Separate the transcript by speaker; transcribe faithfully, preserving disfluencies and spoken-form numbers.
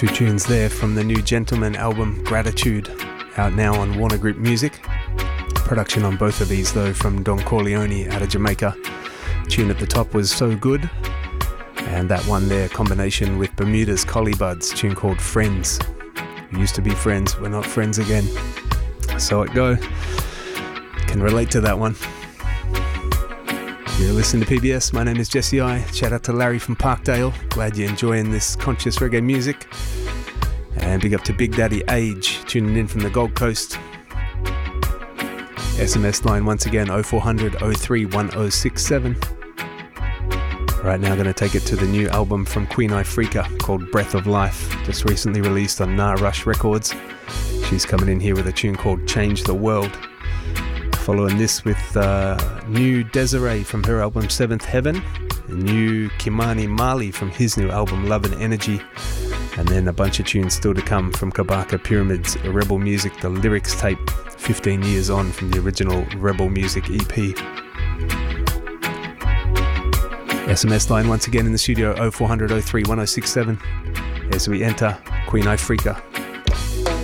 Speaker 1: Two tunes there from the new Gentleman album, Gratitude, out now on Warner Group Music. Production on both of these though from Don Corleone out of Jamaica. Tune at the top was So Good, and that one there, combination with Bermuda's Collie Buds, tune called Friends. We used to be friends, we're not friends again. So it go. Can relate to that one. You're listening to P B S, my name is Jesse I. Shout out to Larry from Parkdale. Glad you're enjoying this conscious reggae music. And big up to Big Daddy Age, tuning in from the Gold Coast. S M S line once again, oh four hundred, oh three, one oh six seven. Right now going to take it to the new album from Queen Ifrica called Breath of Life, just recently released on Nah Rush Records. She's coming in here with a tune called Change the World. Following this with uh, new Desiree from her album Seventh Heaven, new Kimani Mali from his new album Love and Energy, and then a bunch of tunes still to come from Kabaka Pyramid's Rebel Music, the lyrics tape, fifteen years on from the original Rebel Music E P. S M S line once again in the studio, oh four hundred, oh three, one oh six seven, as we enter Queen Ifrica.